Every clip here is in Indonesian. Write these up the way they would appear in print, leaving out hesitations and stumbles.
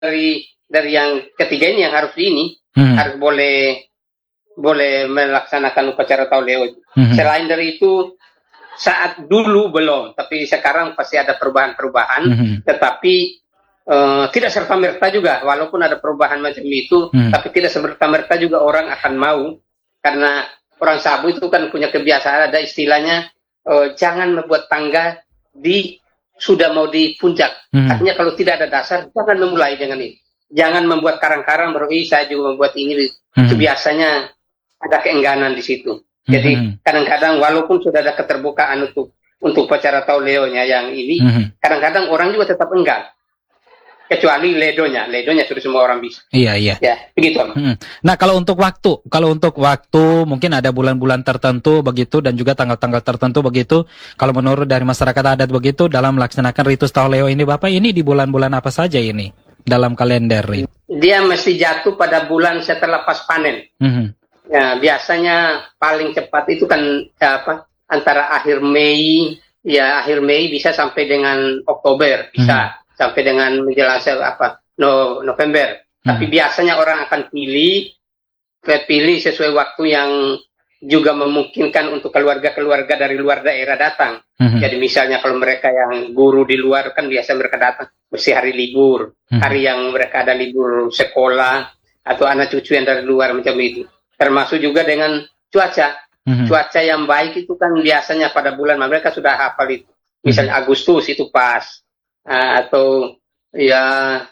dari yang ketiga ini yang harus harus boleh melaksanakan upacara Tauleo. Selain dari itu, saat dulu belum, tapi sekarang pasti ada perubahan-perubahan, tetapi tidak serta-merta juga, walaupun ada perubahan macam itu, tapi tidak serta-merta juga orang akan mau, karena orang Sabu itu kan punya kebiasaan, ada istilahnya, jangan membuat tangga sudah mau di puncak. Artinya kalau tidak ada dasar, jangan memulai dengan ini. Jangan membuat karang-karang baru saya juga membuat ini. Itu biasanya ada keengganan di situ. Jadi kadang-kadang walaupun sudah ada keterbukaan untuk upacara Tauleonya yang ini, kadang-kadang orang juga tetap enggan. Kecuali ledonya sudah semua orang bisa. Iya. Ya, begitu. Nah, kalau untuk waktu mungkin ada bulan-bulan tertentu begitu dan juga tanggal-tanggal tertentu begitu. Kalau menurut dari masyarakat adat begitu dalam melaksanakan ritus Tauleo ini, Bapak, ini di bulan-bulan apa saja ini dalam kalender ini? Dia mesti jatuh pada bulan setelah pas panen. Ya, biasanya paling cepat itu kan antara akhir Mei bisa sampai dengan Oktober, bisa sampai dengan menjelang November. Tapi biasanya orang akan pilih sesuai waktu yang juga memungkinkan untuk keluarga-keluarga dari luar daerah datang. Jadi misalnya kalau mereka yang guru di luar kan biasa mereka datang mesti hari libur, hari yang mereka ada libur sekolah atau anak cucu yang dari luar macam itu. Termasuk juga dengan cuaca. Cuaca yang baik itu kan biasanya pada bulan mereka sudah hafal itu. Misalnya Agustus itu pas. Atau ya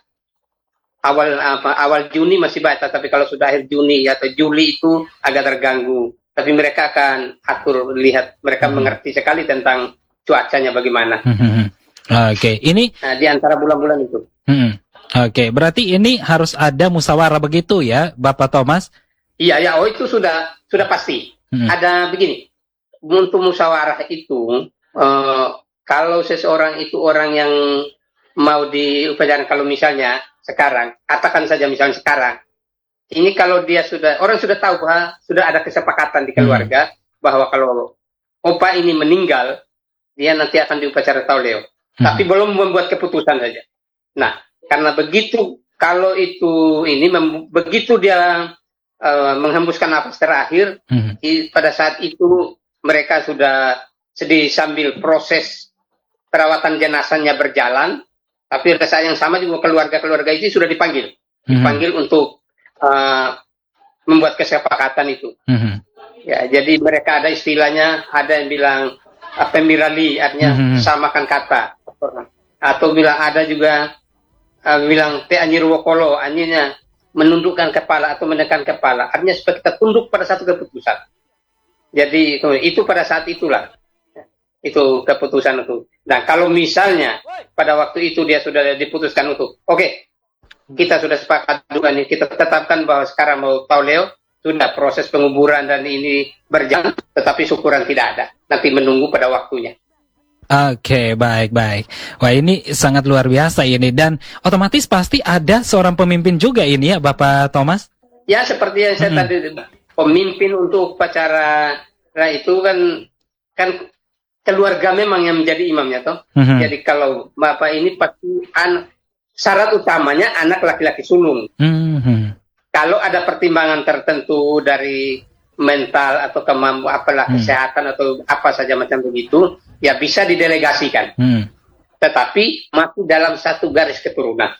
awal Juni masih baik, tapi kalau sudah akhir Juni atau Juli itu agak terganggu. Tapi mereka akan atur, lihat mereka mengerti sekali tentang cuacanya bagaimana. Oke, ini di antara bulan-bulan itu. Oke, berarti ini harus ada musyawarah begitu ya, Bapak Thomas? Iya, itu sudah pasti. Ada begini, untuk musyawarah itu, kalau seseorang itu orang yang mau diupacara, kalau misalnya sekarang, katakan saja misalnya sekarang, ini kalau orang sudah tahu bahwa sudah ada kesepakatan di keluarga bahwa kalau opa ini meninggal, dia nanti akan diupacara Tauleo. Tapi belum membuat keputusan saja. Nah, karena begitu, kalau itu begitu dia menghembuskan nafas terakhir, pada saat itu mereka sudah sedih sambil proses perawatan jenazahnya berjalan, tapi pada saat yang sama juga keluarga-keluarga itu sudah dipanggil untuk membuat kesepakatan itu. Ya, jadi mereka ada istilahnya, ada yang bilang pemirali, artinya samakan kata, atau bilang ada juga bilang te anyiruwokolo, artinya menundukkan kepala atau menekan kepala, artinya supaya kita tunduk pada satu keputusan. Jadi itu pada saat itulah itu keputusan itu. Nah, kalau misalnya pada waktu itu dia sudah diputuskan untuk kita sudah sepakat juga nih, kita tetapkan bahwa sekarang mau Tauleo, sudah proses penguburan dan ini berjalan, tetapi syukuran tidak ada, nanti menunggu pada waktunya. Oke, baik. Wah, ini sangat luar biasa ini, dan otomatis pasti ada seorang pemimpin juga ini ya, Bapak Thomas? Ya, seperti yang saya tadi, pemimpin untuk upacara itu kan keluarga memang yang menjadi imamnya toh. Jadi kalau Bapak ini pasti syarat utamanya anak laki-laki sulung. Kalau ada pertimbangan tertentu dari mental atau kemampuan kesehatan atau apa saja macam begitu, ya bisa didelegasikan. Tetapi masih dalam satu garis keturunan.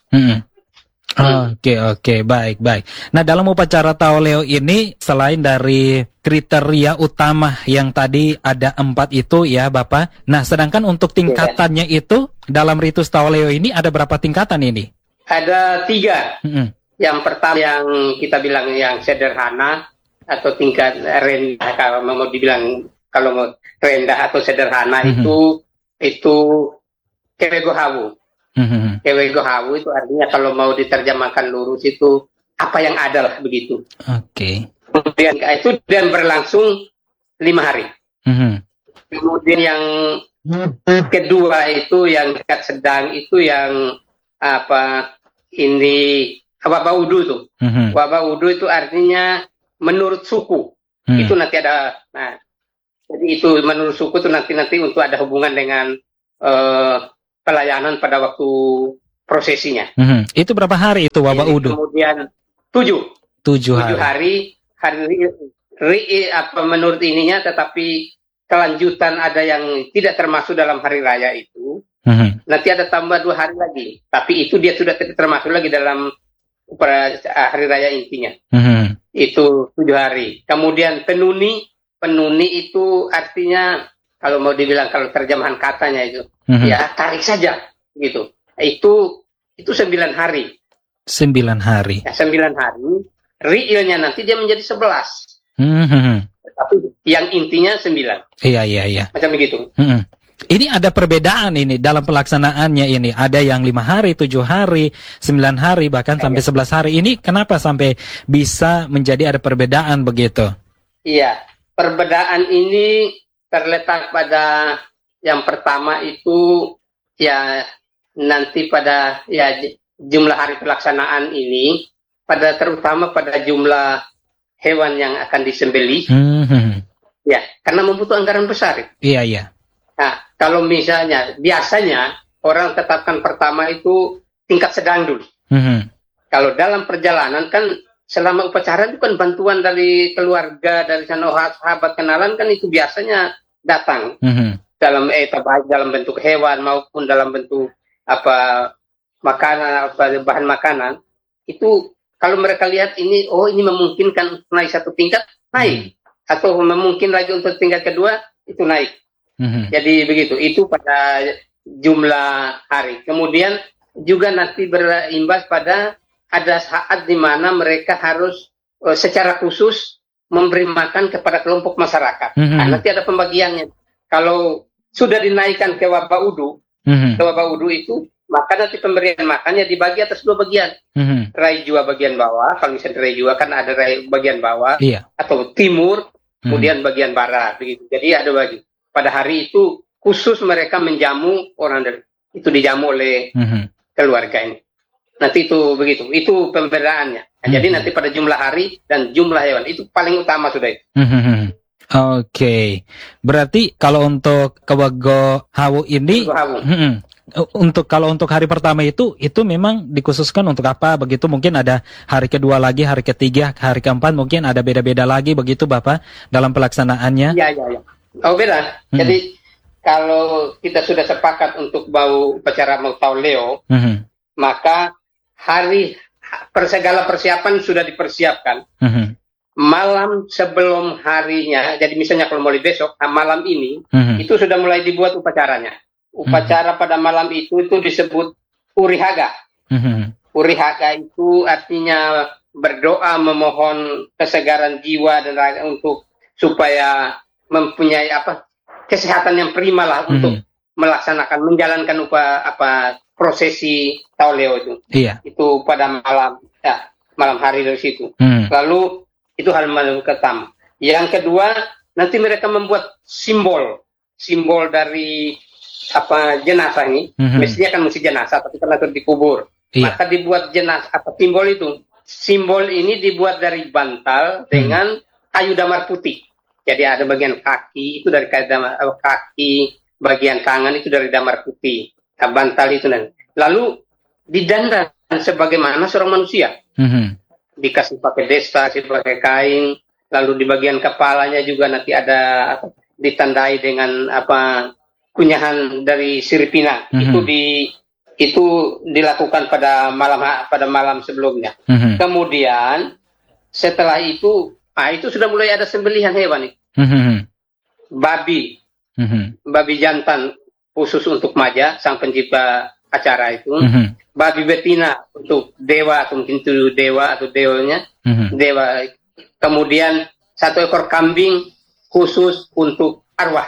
Oke, baik. Nah, dalam upacara Tauleo ini selain dari kriteria utama yang tadi ada 4 itu ya, Bapak. Nah, sedangkan untuk tingkatannya itu dalam ritus Tauleo ini ada berapa tingkatan ini? Ada 3. Yang pertama yang kita bilang yang sederhana atau tingkat rendah, kalau mau dibilang kalau mau rendah atau sederhana itu kewegohawu. Kewegohawu itu artinya kalau mau diterjemahkan lurus itu apa yang ada lah begitu. Kemudian itu dan berlangsung 5 hari. Kemudian yang kedua itu yang dekat sedang itu yang wabah udu tuh. Wabah udu itu artinya menurut suku. Itu nanti ada. Nah, jadi itu menurut suku itu nanti untuk ada hubungan dengan pelayanan pada waktu prosesinya. Itu berapa hari itu Wabah Udu? Kemudian 7 hari. Menurut ininya, tetapi kelanjutan ada yang tidak termasuk dalam hari raya itu. Nanti ada tambah 2 hari lagi, tapi itu dia sudah tidak termasuk lagi dalam hari raya intinya. Itu 7 hari. Kemudian penuni itu artinya, kalau mau dibilang, kalau terjemahan katanya itu, ya tarik saja gitu. Itu 9 hari. 9 hari. Ya, 9 hari. Realnya nanti dia menjadi 11. Tapi yang intinya 9. Iya. Macam begitu. Ini ada perbedaan ini dalam pelaksanaannya ini. Ada yang 5 hari, 7 hari, 9 hari, bahkan sampai 11 hari. Ini kenapa sampai bisa menjadi ada perbedaan begitu? Iya, perbedaan ini terletak pada yang pertama itu, ya nanti pada jumlah hari pelaksanaan ini, terutama pada jumlah hewan yang akan disembelih. Ya, karena membutuhkan anggaran besar. Iya. Nah, kalau misalnya biasanya orang tetapkan pertama itu tingkat sedang dulu. Kalau dalam perjalanan kan selama upacara itu kan bantuan dari keluarga, dari sahabat kenalan kan itu biasanya datang baik dalam bentuk hewan maupun dalam bentuk makanan, bahan makanan. Itu kalau mereka lihat ini, ini memungkinkan naik 1 tingkat, naik. Atau memungkin lagi untuk tingkat kedua, itu naik. Jadi begitu, itu pada jumlah hari. Kemudian juga nanti berimbas pada ada saat di mana mereka harus secara khusus memberi makan kepada kelompok masyarakat. Nah, nanti ada pembagiannya. Kalau sudah dinaikkan ke Wabah Udu itu, maka nanti pemberian makannya dibagi atas 2 bagian. Rai Jua bagian bawah, kalau misalnya Rai Jua kan ada rai bagian bawah, atau timur, kemudian bagian barat. Begitu. Jadi ada bagi. Pada hari itu khusus mereka menjamu orang dari itu, dijamu oleh keluarga ini. Nanti itu begitu. Itu pembedaannya. Nah, jadi nanti pada jumlah hari dan jumlah hewan itu paling utama sudah itu. Oke. Berarti kalau untuk Kewago Hawu ini kalau untuk hari pertama itu memang dikhususkan untuk apa begitu? Mungkin ada hari kedua lagi, hari ketiga, hari keempat mungkin ada beda-beda lagi begitu Bapak dalam pelaksanaannya? Iya. Oh, beda. Jadi kalau kita sudah sepakat untuk upacara mau tahun Leo, maka segala persiapan sudah dipersiapkan. Malam sebelum harinya, jadi misalnya kalau mulai besok, malam ini, itu sudah mulai dibuat upacaranya. Upacara pada malam itu disebut Urihaga. Urihaga itu artinya berdoa memohon kesegaran jiwa dan raga supaya mempunyai kesehatan yang prima lah untuk menjalankan prosesi Taoleo itu. Iya. Itu pada malam hari dari situ. Lalu itu hal pertama. Yang kedua, nanti mereka membuat simbol dari jenazah ini. Mestinya kan mesti jenazah, tapi karena itu dikubur. Iya. Maka dibuat jenazah simbol itu. Simbol ini dibuat dari bantal dengan kayu damar putih. Jadi ada bagian kaki itu dari kayu damar kaki, bagian tangan itu dari damar putih. Bantal itu nanti. Lalu didandan sebagaimana seorang manusia. Dikasih pakai desta, pakai kain. Lalu di bagian kepalanya juga nanti ada ditandai dengan kunyahan dari siripina. Itu dilakukan pada malam sebelumnya. Kemudian setelah itu sudah mulai ada sembelihan hewan. Babi jantan khusus untuk Maja, sang pencipta acara itu. Babi betina untuk dewa atau mungkin itu dewa atau deonya. Dewa. Kemudian 1 ekor kambing khusus untuk arwah.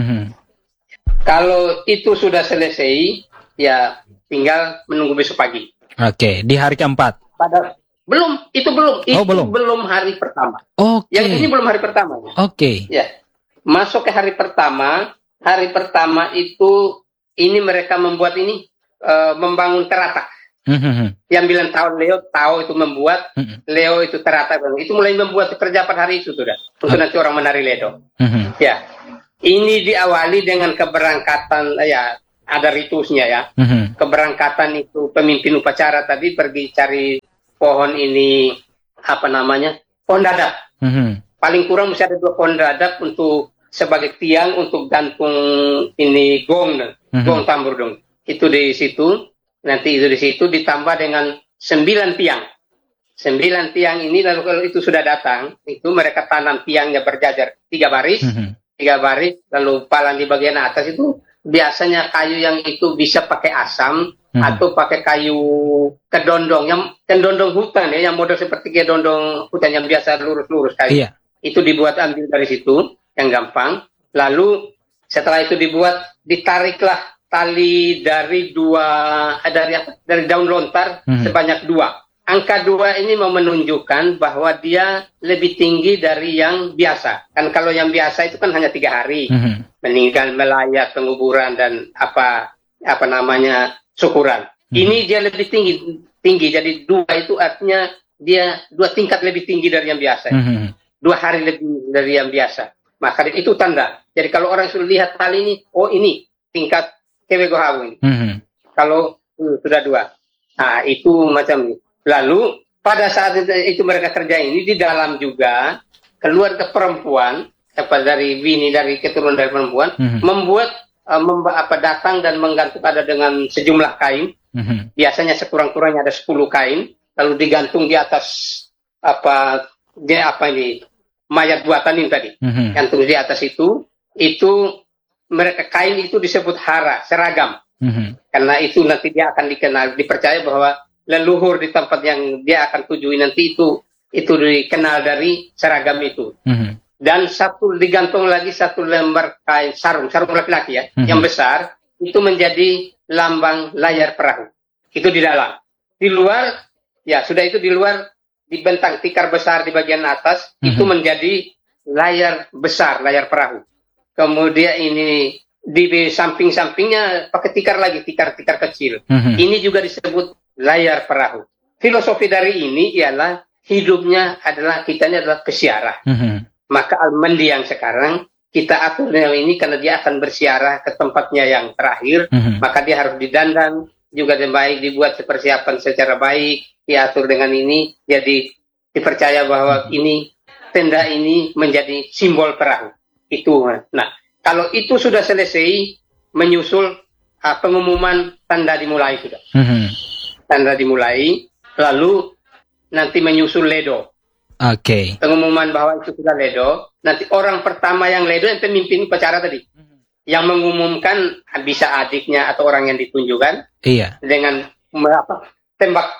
Kalau itu sudah selesai, ya tinggal menunggu besok pagi. Oke, di hari keempat. Belum. Itu belum hari pertama. Yang ini belum hari pertama. Ya. Masuk ke hari pertama. Hari pertama itu mereka membuat membangun teratak. Yang bilang tahun Leo, tahu itu membuat, Leo itu teratak. Itu mulai membuat kerja pada hari itu sudah. Untuk nanti orang menari Ledo. Ya. Ini diawali dengan keberangkatan ada ritusnya ya. Keberangkatan itu pemimpin upacara tadi pergi cari pohon ini pohon dadap. Paling kurang mesti ada 2 pohon dadap untuk sebagai tiang untuk gantung ini gong tambur dong. Itu di situ. Nanti itu di situ ditambah dengan 9 tiang. 9 tiang ini lalu kalau itu sudah datang, itu mereka tanam tiangnya berjajar 3 baris. 3 baris, lalu palang di bagian atas itu biasanya kayu yang itu bisa pakai asam atau pakai kayu kedondong hutan ya, yang model seperti kedondong hutan yang biasa lurus-lurus kayu. Iya. Itu dibuat ambil dari situ, yang gampang. Lalu setelah itu dibuat, ditariklah tali dari dari daun lontar sebanyak 2. Angka 2 ini mau menunjukkan bahwa dia lebih tinggi dari yang biasa. Kan kalau yang biasa itu kan hanya 3 hari. Meninggal, melayat, penguburan, dan syukuran. Ini dia lebih tinggi. Jadi 2 itu artinya dia 2 tingkat lebih tinggi dari yang biasa. 2 hari lebih dari yang biasa. Maka itu tanda. Jadi kalau orang sudah lihat hal ini, oh ini tingkat kewegohawu ini. Kalau sudah 2. Nah, itu macam ini. Lalu pada saat itu mereka kerja ini di dalam juga keluarga perempuan dari keturunan dari perempuan membuat datang dan menggantung ada dengan sejumlah kain. Biasanya sekurang-kurangnya ada 10 kain lalu digantung di atas mayat buatan ini tadi. Gantung di atas itu mereka kain itu disebut hara, seragam. Karena itu nanti dia akan dipercaya bahwa leluhur di tempat yang dia akan tujui nanti itu dikenal dari seragam itu. Dan digantung lagi 1 lembar kain sarung laki-laki ya, yang besar, itu menjadi lambang layar perahu. Itu di dalam. Di luar, ya sudah itu di luar dibentang tikar besar di bagian atas, itu menjadi layar besar, layar perahu. Kemudian ini di samping-sampingnya pakai tikar kecil. Ini juga disebut layar perahu. Filosofi dari ini ialah hidupnya adalah pesiarah. Maka Al-Mandi yang sekarang kita atur ini karena dia akan bersiarah ke tempatnya yang terakhir, maka dia harus didandan juga dengan baik, dibuat persiapan secara baik, diatur dengan ini, jadi dipercaya bahwa ini tenda ini menjadi simbol perahu. Itu. Nah, kalau itu sudah selesai, menyusul pengumuman tanda dimulai sudah. Tanda dimulai, lalu nanti menyusul ledo. Oke. Pengumuman bahwa itu sudah ledo. Nanti orang pertama yang ledo yang pemimpin upacara tadi. Yang mengumumkan bisa adiknya atau orang yang ditunjukkan. Iya. Dengan tembak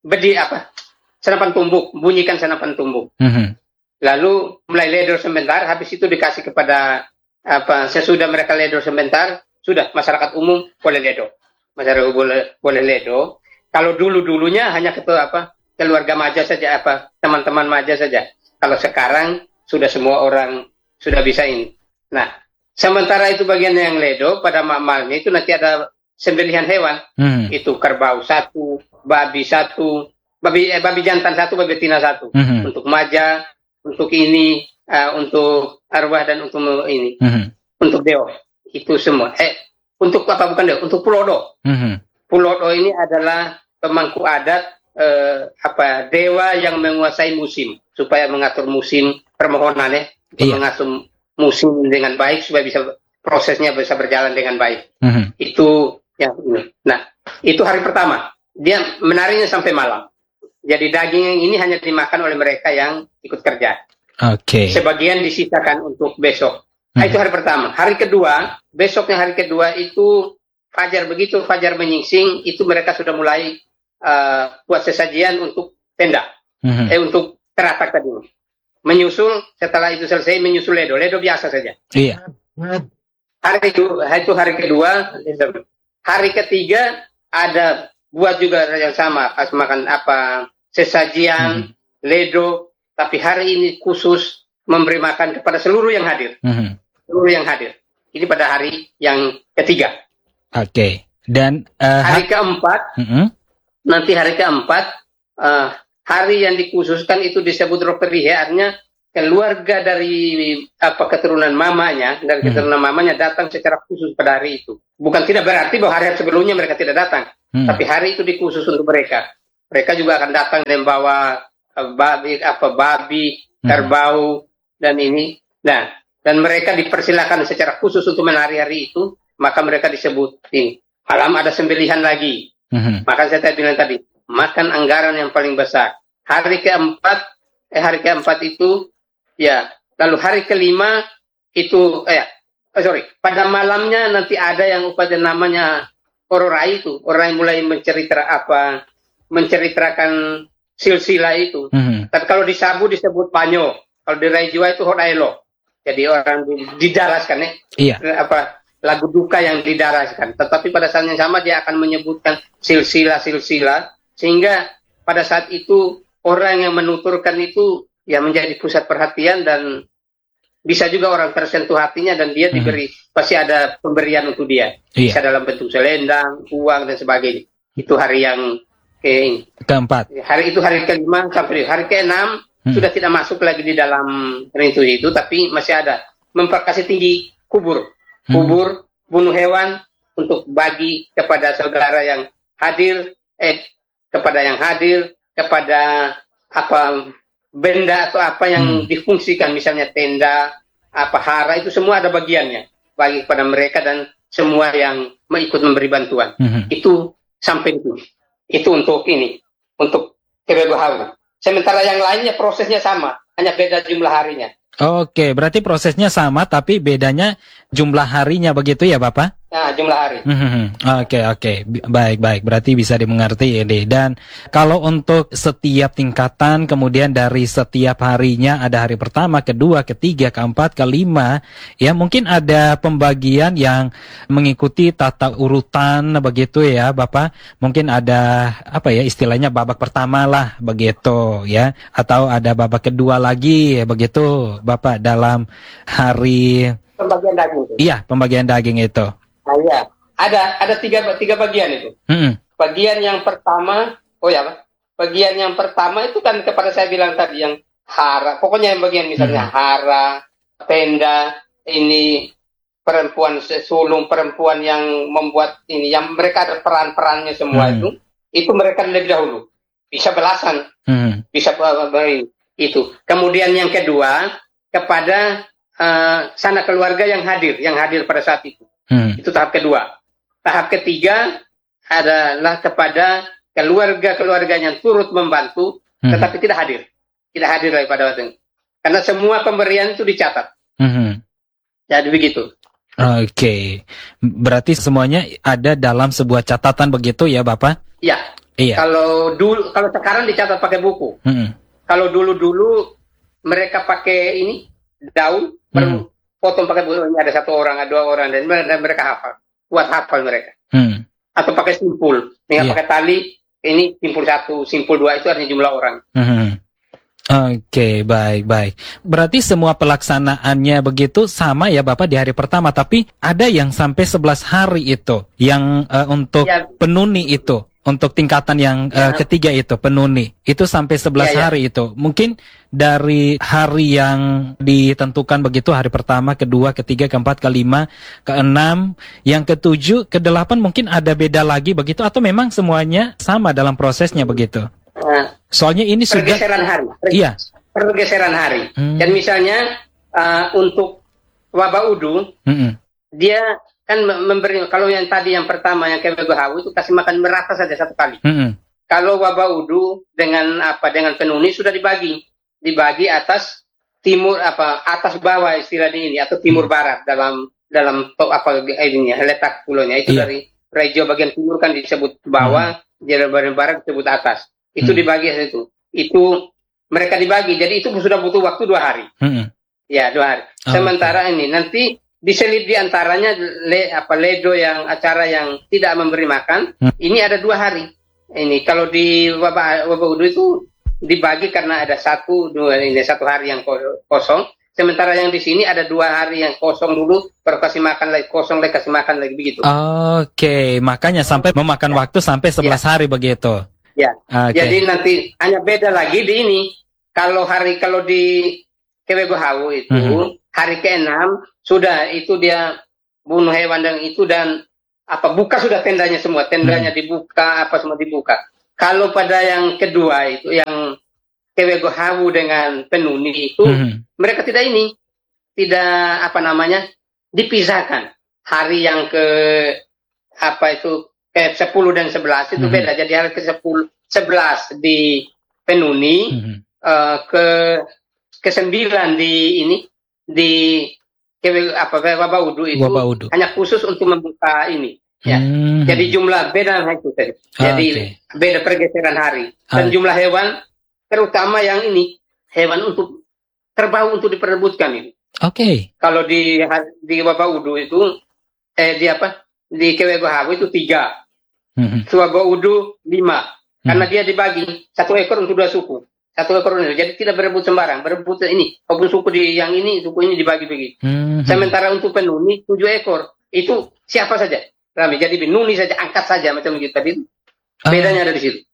senapan tumbuk, bunyikan senapan tumbuk. Lalu mulai ledo sebentar, habis itu dikasih kepada sesudah mereka ledo sebentar, sudah masyarakat umum boleh ledo. Masyarakat boleh ledo. Kalau dulunya hanya keluarga maja saja, teman-teman maja saja. Kalau sekarang sudah semua orang sudah bisa ini. Nah, sementara itu bagian yang ledo pada mamalnya itu nanti ada sembelihan hewan. Itu kerbau 1, babi 1, babi jantan 1, babi betina 1. Untuk maja, untuk ini, untuk arwah dan untuk ini, untuk deo. Itu semua. Untuk bukan deo, untuk pulodo. Pulodo ini adalah pemangku adat. Dewa yang menguasai musim supaya mengatur musim permohonan mengatur musim dengan baik supaya prosesnya bisa berjalan dengan baik. Itu yang ini. Nah, itu hari pertama dia menarinya sampai malam. Jadi daging ini hanya dimakan oleh mereka yang ikut kerja. Sebagian disisakan untuk besok. Nah, itu hari pertama. Hari kedua, besoknya hari kedua itu begitu fajar menyingsing itu mereka sudah mulai buat sesajian untuk tenda, untuk teratak tadi. Menyusul, setelah itu selesai menyusul ledo biasa saja. Iya. Hari kedua, hari ketiga ada buat juga yang sama, pas makan sesajian ledo, tapi hari ini khusus memberi makan kepada seluruh yang hadir. Seluruh yang hadir. Ini pada hari yang ketiga. Dan hari keempat. Nanti hari keempat, hari yang dikhususkan itu disebut roperihe, artinya keluarga dari keturunan mamanya, datang secara khusus pada hari itu. Bukan tidak berarti bahwa hari sebelumnya mereka tidak datang, tapi hari itu dikhusus untuk mereka. Mereka juga akan datang dan bawa babi, kerbau dan ini. Nah, dan mereka dipersilakan secara khusus untuk menari hari itu, maka mereka disebut ini. Malam ada sembelihan lagi. Maka saya bilang tadi, makan anggaran yang paling besar. Hari keempat itu, ya. Lalu hari kelima itu, pada malamnya nanti ada yang upacara namanya ororai itu, orang yang mulai menceritakan silsilah itu. Tapi kalau di Sabu disebut panyo, kalau di Raijua itu hodaelo. Jadi orang didaraskan lagu duka yang didaraskan. Tetapi pada saat yang sama dia akan menyebutkan silsilah, sehingga pada saat itu orang yang menuturkan itu ya menjadi pusat perhatian dan bisa juga orang tersentuh hatinya dan dia diberi, pasti ada pemberian untuk dia. Bisa dalam bentuk selendang, uang dan sebagainya. Itu hari yang keempat. Hari itu hari kelima sampai hari keenam sudah tidak masuk lagi di dalam ritual itu, tapi masih ada memperkasih tinggi kubur, bunuh hewan untuk bagi kepada saudara yang hadir, kepada benda atau apa yang difungsikan, misalnya tenda, hara, itu semua ada bagiannya bagi kepada mereka dan semua yang ikut memberi bantuan. Itu sampai itu untuk Kebegohawe. Sementara yang lainnya prosesnya sama, hanya beda jumlah harinya. Oke, berarti prosesnya sama tapi bedanya jumlah harinya begitu ya Bapak? Nah, jumlah hari. Oke. Baik. Berarti bisa dimengerti ini. Dan kalau untuk setiap tingkatan, kemudian dari setiap harinya ada hari pertama, kedua, ketiga, keempat, kelima, ya mungkin ada pembagian yang mengikuti tata urutan begitu ya Bapak. Mungkin ada istilahnya babak pertama lah begitu ya, atau ada babak kedua lagi begitu Bapak dalam hari pembagian daging itu. Iya, pembagian daging itu. Nah, ya. Ada tiga bagian itu. Bagian yang pertama, bagian yang pertama itu kan kepada saya bilang tadi yang hara, pokoknya yang bagian misalnya hara, tenda, ini perempuan sulung, perempuan yang membuat ini, yang mereka ada peran-perannya semua itu mereka lebih dahulu. Bisa belasan, bisa itu. Kemudian yang kedua kepada sanak keluarga yang hadir pada saat itu. Itu tahap kedua. Tahap ketiga adalah kepada keluarga yang turut membantu, tetapi tidak hadir pada waktu itu. Karena semua pemberian itu dicatat. Jadi begitu. Oke. Berarti semuanya ada dalam sebuah catatan begitu ya Bapak? Iya. Kalau sekarang dicatat pakai buku. Kalau dulu mereka pakai ini daun, potong pakai buku, ada satu orang, ada dua orang, dan mereka hafal mereka. Atau pakai simpul, pakai tali, ini simpul 1, simpul 2 itu artinya jumlah orang. Oke, baik. Berarti semua pelaksanaannya begitu sama ya Bapak di hari pertama, tapi ada yang sampai 11 hari itu, yang untuk penuni itu. Untuk tingkatan yang ketiga itu, penuni, itu sampai 11 hari itu. Mungkin dari hari yang ditentukan begitu, hari pertama, kedua, ketiga, keempat, kelima, keenam, yang ketujuh, kedelapan mungkin ada beda lagi begitu, atau memang semuanya sama dalam prosesnya begitu? Soalnya ini sudah... Pergeseran hari. Pergeseran hari. Dan misalnya untuk wabah udu, dia kan memberi, kalau yang tadi yang pertama yang Kebegohawe itu kasih makan merata saja satu kali. Kalau wabah udu dengan penuni sudah dibagi atas timur atas bawah istilah ini atau timur barat dalam letak pulaunya itu. Dari Raijua bagian timur kan disebut bawah, dari bagian barat disebut atas. Itu dibagi itu. Itu mereka dibagi. Jadi itu sudah butuh waktu 2 hari. Ya, 2 hari. Sementara ini nanti diselip di antaranya ledo yang acara yang tidak memberi makan, ini ada 2 hari. Ini kalau di wabah udu itu dibagi karena ada 1 hari yang kosong. Sementara yang di sini ada 2 hari yang kosong dulu, baru kasih makan lagi, kosong lagi, kasih makan lagi begitu. Oke, makanya sampai memakan waktu sampai 11 hari begitu. Ya. Jadi nanti hanya beda lagi di ini. Kalau di Kewegohawu itu hari ke-6 sudah itu dia bunuh hewan dan itu dan buka sudah tendanya semua, tendanya dibuka, apa semua dibuka. Kalau pada yang kedua itu yang Kewegohawu dengan Penuni itu mereka tidak dipisahkan. Hari yang ke 10 dan 11 itu beda. Jadi hari ke-10 11 di Penuni, ke-9 di Wabaudu itu hanya khusus untuk membuka ini. Ya. Jadi jumlah beda itu tadi. Jadi beda pergeseran hari. Dan jumlah hewan terutama yang ini hewan untuk terbau untuk diperebutkan ini. Kalau di Wabaudu itu di Kewegohawu itu 3. Wabaudu 5. Karena dia dibagi 1 ekor untuk 2 suku. 1 ekor ini. Jadi tidak berebut sembarang. Berebut ini. Walaupun suku yang ini, suku ini dibagi begitu. Sementara untuk Penuni 7 ekor. Itu siapa saja. Rami. Jadi Penuni saja, angkat saja macam begitu. Tapi bedanya ada di situ.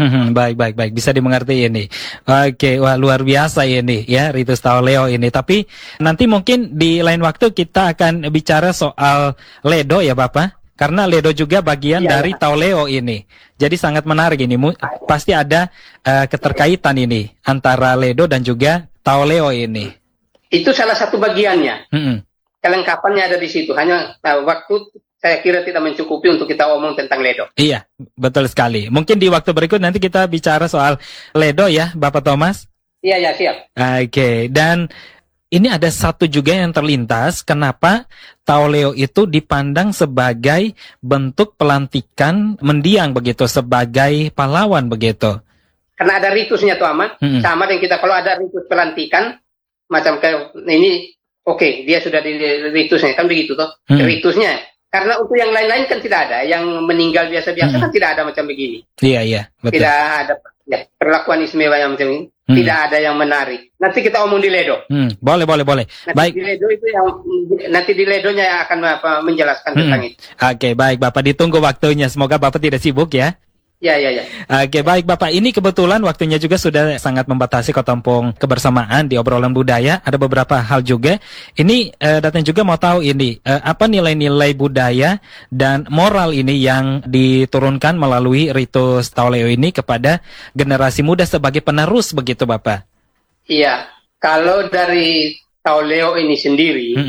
Baik. Bisa dimengerti ini. Oke, wah luar biasa ini ya ritus Taoleo ini. Tapi nanti mungkin di lain waktu kita akan bicara soal Ledo ya Bapak. Karena Ledo juga bagian dari Taoleo ini. Jadi sangat menarik ini. Pasti ada keterkaitan ini antara Ledo dan juga Taoleo ini. Itu salah satu bagiannya. Kelengkapannya ada di situ. Hanya waktu saya kira tidak mencukupi untuk kita omong tentang Ledo. Iya, betul sekali. Mungkin di waktu berikut nanti kita bicara soal Ledo ya, Bapak Thomas. Iya, siap. Oke, dan ini ada satu juga yang terlintas, kenapa Taoleo itu dipandang sebagai bentuk pelantikan mendiang begitu, sebagai pahlawan begitu. Karena ada ritusnya tuh Ahmad, sama dengan kita kalau ada ritus pelantikan, macam kayak ini, dia sudah di ritusnya, kan begitu toh, ritusnya. Karena untuk yang lain-lain kan tidak ada, yang meninggal biasa-biasa kan tidak ada macam begini. Iya, betul. Tidak ada perlakuan istimewa yang macam ini. Tidak ada yang menarik. Nanti kita omong di Ledo. Boleh. Baik. Di Ledo itu nanti di Ledonya yang akan menjelaskan tentang itu. Oke, baik Bapak, ditunggu waktunya. Semoga Bapak tidak sibuk ya. Ya. Oke, baik Bapak. Ini kebetulan waktunya juga sudah sangat membatasi Kotampung kebersamaan di obrolan budaya. Ada beberapa hal juga. Ini datang juga mau tahu ini apa nilai-nilai budaya dan moral ini yang diturunkan melalui ritus Taoleo ini kepada generasi muda sebagai penerus begitu Bapak. Iya. Kalau dari Taoleo ini sendiri,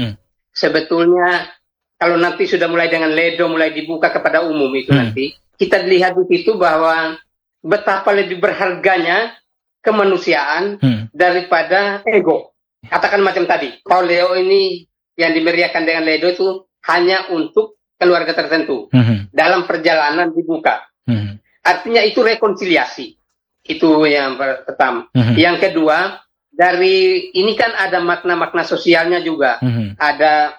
sebetulnya kalau nanti sudah mulai dengan Ledo mulai dibuka kepada umum itu nanti. Kita lihat di situ bahwa betapa lebih berharganya kemanusiaan daripada ego. Katakan macam tadi, Taoleo ini yang dimeriahkan dengan Ledo itu hanya untuk keluarga tertentu. Dalam perjalanan dibuka. Artinya itu rekonsiliasi. Itu yang pertama. Yang kedua, dari ini kan ada makna-makna sosialnya juga. Ada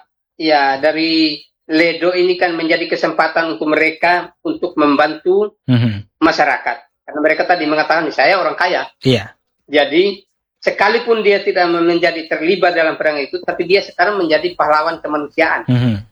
dari Ledo ini kan menjadi kesempatan untuk mereka untuk membantu masyarakat. Karena mereka tadi mengatakan, saya orang kaya. Iya. Jadi, sekalipun dia tidak menjadi terlibat dalam perang itu, tapi dia sekarang menjadi pahlawan kemanusiaan.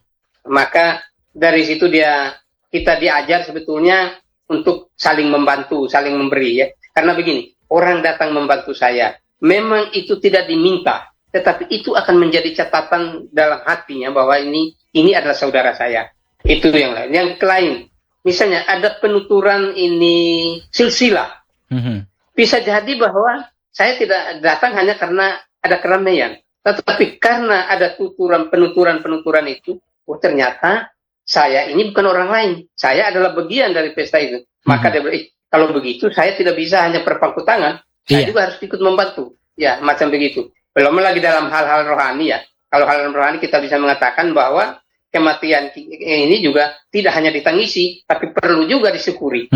Maka, dari situ kita diajar sebetulnya untuk saling membantu, saling memberi ya. Karena begini, orang datang membantu saya, memang itu tidak diminta. Tetapi itu akan menjadi catatan dalam hatinya bahwa ini adalah saudara saya. Itu yang lain. Yang lain, misalnya ada penuturan ini silsilah. Bisa jadi bahwa saya tidak datang hanya karena ada keramaian. Tetapi karena ada penuturan itu, ternyata saya ini bukan orang lain. Saya adalah bagian dari pesta itu. Maka kalau begitu saya tidak bisa hanya berpangku tangan. Saya juga harus ikut membantu. Ya, macam begitu. Belum lagi dalam hal-hal rohani ya. Kalau hal rohani kita bisa mengatakan bahwa kematian ini juga tidak hanya ditangisi, tapi perlu juga disyukuri.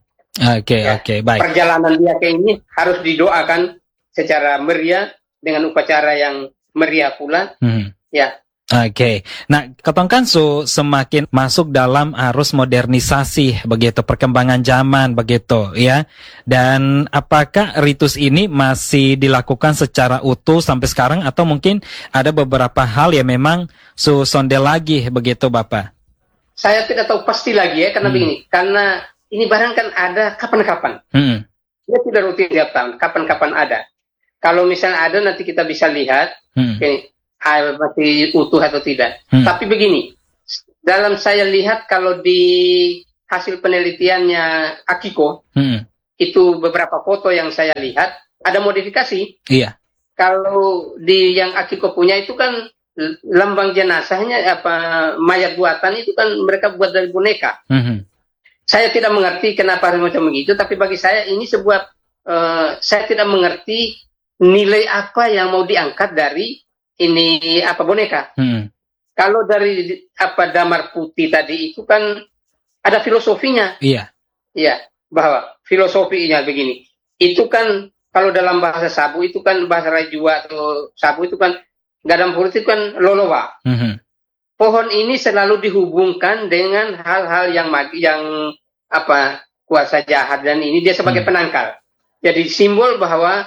Oke, baik. Perjalanan dia ke ini harus didoakan secara meriah dengan upacara yang meriah pula. Ya. Oke. Nah, Ketong kan semakin masuk dalam arus modernisasi begitu, perkembangan zaman begitu ya. Dan apakah ritus ini masih dilakukan secara utuh sampai sekarang atau mungkin ada beberapa hal yang memang sondel lagi begitu Bapak? Saya tidak tahu pasti lagi ya karena begini, karena ini barang kan ada kapan-kapan. Dia tidak rutin tiap tahun, kapan-kapan ada. Kalau misalnya ada nanti kita bisa lihat masih utuh atau tidak. Tapi begini, dalam saya lihat kalau di hasil penelitiannya Akiko, itu beberapa foto yang saya lihat ada modifikasi. Iya. Kalau di yang Akiko punya itu kan lambang jenazahnya mayat buatan itu kan mereka buat dari boneka. Saya tidak mengerti kenapa harus macam begitu, tapi bagi saya ini sebuah saya tidak mengerti nilai apa yang mau diangkat dari ini boneka. Kalau dari damar putih tadi itu kan ada filosofinya. Iya. Iya, bahwa filosofinya begini. Itu kan kalau dalam bahasa Sabu itu kan bahasa Rajua atau Sabu itu kan gadam putih itu kan lolowa. Pohon ini selalu dihubungkan dengan hal-hal yang kuasa jahat, dan ini dia sebagai penangkal. Jadi simbol bahwa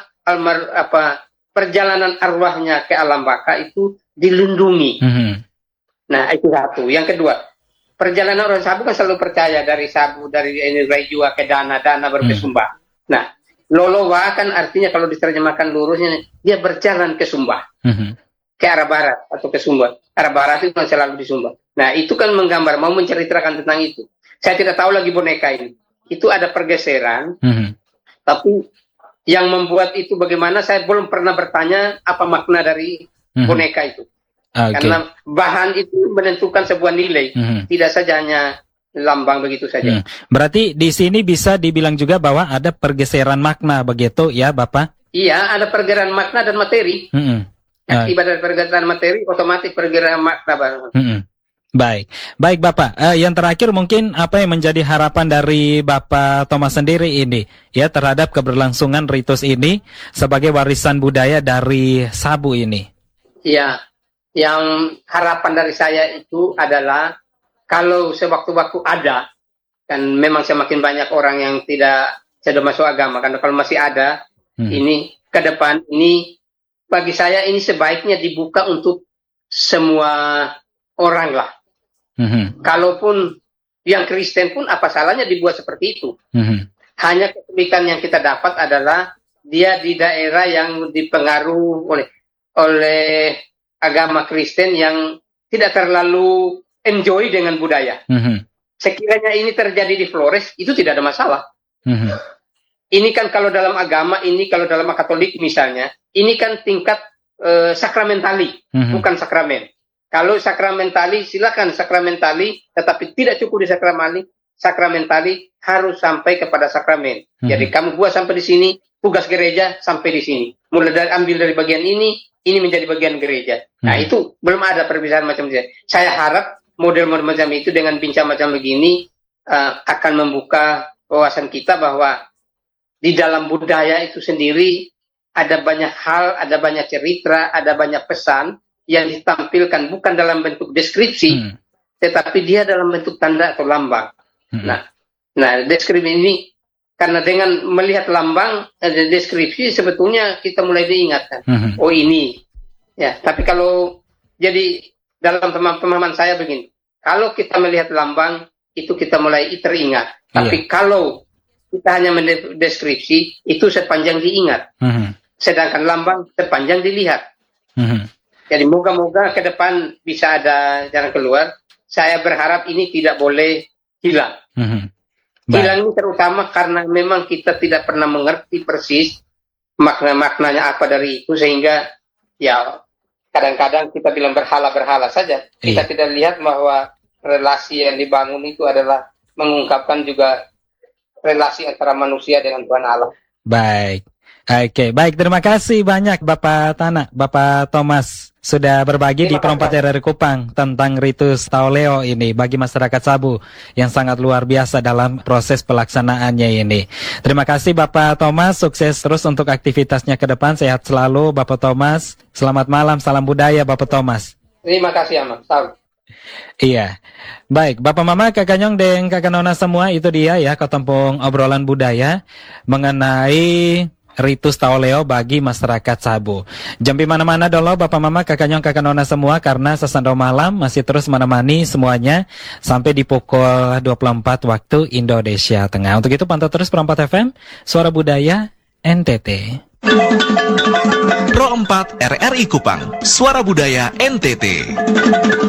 perjalanan arwahnya ke alam baka itu dilindungi. Nah, itu satu. Yang kedua, perjalanan orang Sabu kan selalu percaya dari Sabu, dari Rajua ke Dana berkesumbah. Nah, Lolowa kan artinya kalau diterjemahkan lurusnya, dia berjalan ke Sumbah. Ke arah barat atau ke Sumba. Arah barat itu kan selalu di Sumba. Nah, itu kan menggambar, mau menceritakan tentang itu. Saya tidak tahu lagi boneka ini. Itu ada pergeseran, tapi yang membuat itu bagaimana, saya belum pernah bertanya apa makna dari boneka itu. Karena bahan itu menentukan sebuah nilai, tidak saja hanya lambang begitu saja. Berarti di sini bisa dibilang juga bahwa ada pergeseran makna begitu ya, Bapak? Iya, ada pergeseran makna dan materi. Akibat dari pergeseran materi, otomatis pergeseran makna baru. Baik, baik Bapak. Yang terakhir mungkin apa yang menjadi harapan dari Bapak Thomas sendiri ini ya terhadap keberlangsungan ritus ini sebagai warisan budaya dari Sabu ini? Iya, yang harapan dari saya itu adalah kalau sewaktu-waktu ada, dan memang semakin banyak orang yang tidak sudah masuk agama, karena kalau masih ada ini ke depan ini bagi saya ini sebaiknya dibuka untuk semua orang lah. Kalaupun yang Kristen pun apa salahnya dibuat seperti itu. Hanya kesulitan yang kita dapat adalah dia di daerah yang dipengaruhi oleh agama Kristen yang tidak terlalu enjoy dengan budaya. Sekiranya ini terjadi di Flores, itu tidak ada masalah. Ini kan kalau dalam agama, ini kalau dalam Katolik misalnya, ini kan tingkat sakramentali, bukan sakramen. Kalau sakramentali, silakan sakramentali, tetapi tidak cukup di sakramentali harus sampai kepada sakramen. Jadi kamu buat sampai di sini, tugas gereja sampai di sini. Mulai dari ambil dari bagian ini menjadi bagian gereja. Nah, itu belum ada perpisahan macam itu. Saya harap model-model macam itu dengan bincang macam begini akan membuka wawasan kita bahwa di dalam budaya itu sendiri ada banyak hal, ada banyak cerita, ada banyak pesan yang ditampilkan bukan dalam bentuk deskripsi, tetapi dia dalam bentuk tanda atau lambang. Nah, deskripsi ini karena dengan melihat lambang deskripsi sebetulnya kita mulai diingatkan. Oh ini, ya. Tapi kalau jadi dalam pemahaman saya begini, kalau kita melihat lambang itu kita mulai teringat. Tapi kalau kita hanya mendeskripsi itu sepanjang diingat. Sedangkan lambang sepanjang dilihat. Jadi moga-moga ke depan bisa ada jalan keluar. Saya berharap ini tidak boleh hilang. Hilang ini terutama karena memang kita tidak pernah mengerti persis makna-maknanya apa dari itu, sehingga ya kadang-kadang kita bilang berhala-berhala saja. Kita tidak lihat bahwa relasi yang dibangun itu adalah mengungkapkan juga relasi antara manusia dengan Tuhan Allah. Baik. Oke, baik. Terima kasih banyak Bapak Tana, Bapak Thomas sudah berbagi di Perompak dari Kupang tentang ritus Taoleo ini bagi masyarakat Sabu yang sangat luar biasa dalam proses pelaksanaannya ini. Terima kasih Bapak Thomas, sukses terus untuk aktivitasnya ke depan. Sehat selalu Bapak Thomas. Selamat malam, salam budaya Bapak Thomas. Terima kasih Ahmad. Salam. Iya, baik Bapak Mama, Kakak Nyong dan Kakak Nona semua, itu dia ya ketempung obrolan budaya mengenai ritus Taoleo bagi masyarakat Sabu. Jam di mana-mana dulu Bapak Mama, Kakak Nyong, Kakak Nona semua, karena Sesando Malam masih terus menemani semuanya sampai di pukul 24 waktu Indonesia Tengah. Untuk itu pantau terus Perompak FM, Suara Budaya NTT. Pro 4 RRI Kupang, Suara Budaya NTT.